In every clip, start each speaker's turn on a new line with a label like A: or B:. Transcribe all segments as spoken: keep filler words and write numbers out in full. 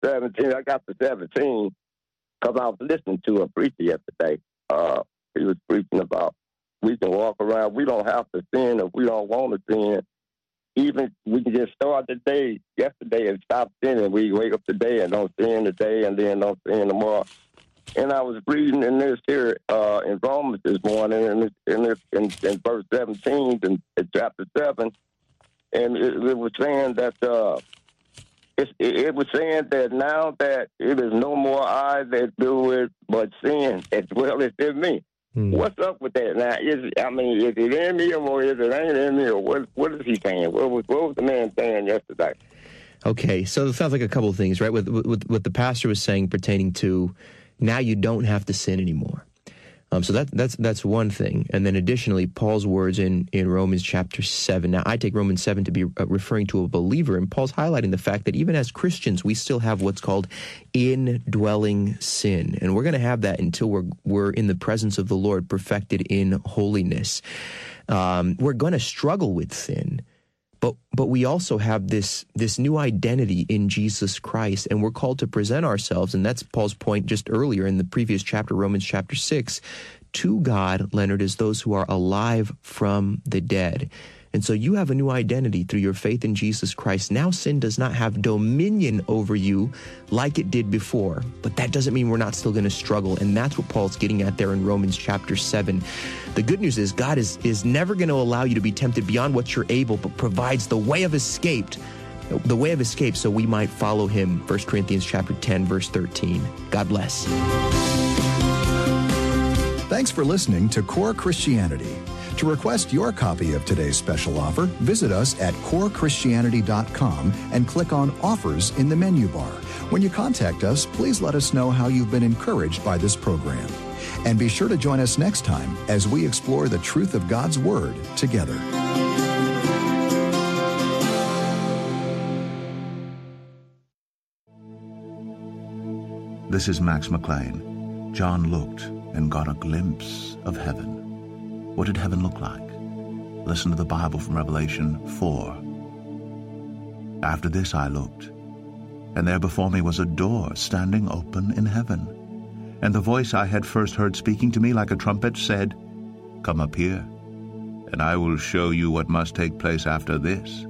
A: seventeen. I got to seventeen because I was listening to a preacher yesterday. Uh, he was preaching about we can walk around. We don't have to sin if we don't want to sin. Even we can just start the day yesterday and stop sinning. We wake up today and don't sin today and then don't sin tomorrow. And I was reading in this here uh, in Romans this morning, in, this, in, this, in, in verse seventeen, in, in chapter seven, and it, it was saying that uh, it, it was saying that now that it is no more I that do it, but sin as well as in me. Hmm. What's up with that now? Is I mean, is it in me or is it ain't in me, or what? What is he saying? What was what was the man saying yesterday?
B: Okay, so it sounds like a couple of things, right? What, what, what the pastor was saying pertaining to now you don't have to sin anymore. Um, so that, that's that's one thing. And then additionally, Paul's words in, in Romans chapter seven. Now, I take Romans seven to be uh, referring to a believer, and Paul's highlighting the fact that even as Christians, we still have what's called indwelling sin. And we're going to have that until we're, we're in the presence of the Lord, perfected in holiness. Um, we're going to struggle with sin. But but we also have this this new identity in Jesus Christ, and we're called to present ourselves, and that's Paul's point just earlier in the previous chapter, Romans chapter six, to God, Leonard, as those who are alive from the dead. And so you have a new identity through your faith in Jesus Christ. Now sin does not have dominion over you like it did before. But that doesn't mean we're not still going to struggle. And that's what Paul's getting at there in Romans chapter seven. The good news is God is, is never going to allow you to be tempted beyond what you're able, but provides the way of escape, the way of escape so we might follow him. First Corinthians chapter ten, verse thirteen. God bless.
C: Thanks for listening to Core Christianity. To request your copy of today's special offer, visit us at core christianity dot com and click on Offers in the menu bar. When you contact us, please let us know how you've been encouraged by this program. And be sure to join us next time as we explore the truth of God's Word together.
D: This is Max McLean. John looked and got a glimpse of heaven. What did heaven look like? Listen to the Bible from Revelation four. After this I looked, and there before me was a door standing open in heaven. And the voice I had first heard speaking to me like a trumpet said, "Come up here, and I will show you what must take place after this."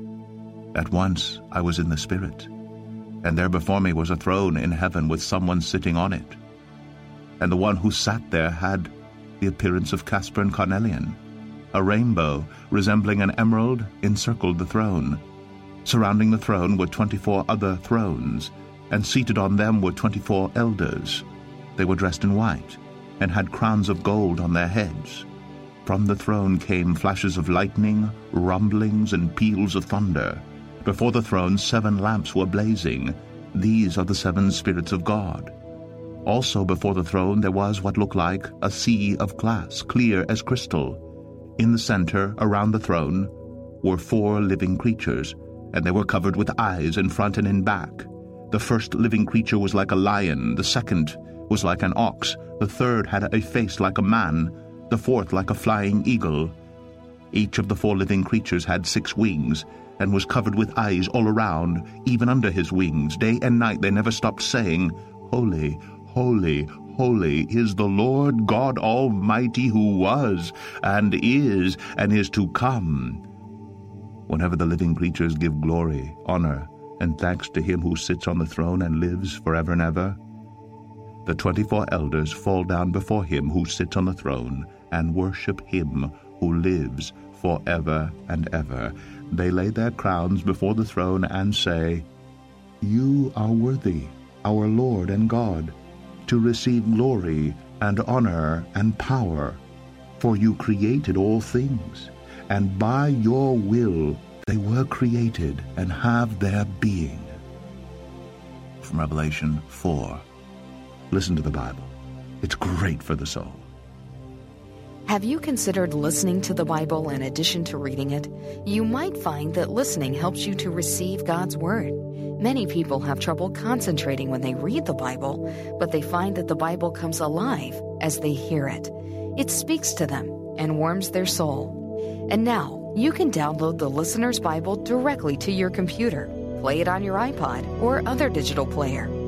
D: At once I was in the Spirit, and there before me was a throne in heaven with someone sitting on it. And the one who sat there had the appearance of Casper and Carnelian. A rainbow resembling an emerald encircled the throne. Surrounding the throne were twenty-four other thrones, and seated on them were twenty-four elders. They were dressed in white, and had crowns of gold on their heads. From the throne came flashes of lightning, rumblings, and peals of thunder. Before the throne seven lamps were blazing. These are the seven spirits of God. Also before the throne there was what looked like a sea of glass, clear as crystal. In the center, around the throne, were four living creatures, and they were covered with eyes in front and in back. The first living creature was like a lion, the second was like an ox, the third had a face like a man, the fourth like a flying eagle. Each of the four living creatures had six wings, and was covered with eyes all around, even under his wings. Day and night they never stopped saying, "Holy, holy, holy is the Lord God Almighty, who was, and is, and is to come." Whenever the living creatures give glory, honor, and thanks to him who sits on the throne and lives forever and ever, the twenty-four elders fall down before him who sits on the throne and worship him who lives forever and ever. They lay their crowns before the throne and say, "You are worthy, our Lord and God, to receive glory and honor and power, for you created all things, and by your will they were created and have their being." From Revelation four. Listen to the Bible. It's great for the soul.
E: Have you considered listening to the Bible in addition to reading it? You might find that listening helps you to receive God's Word. Many people have trouble concentrating when they read the Bible, but they find that the Bible comes alive as they hear it. It speaks to them and warms their soul. And now, you can download the Listener's Bible directly to your computer, play it on your iPod or other digital player,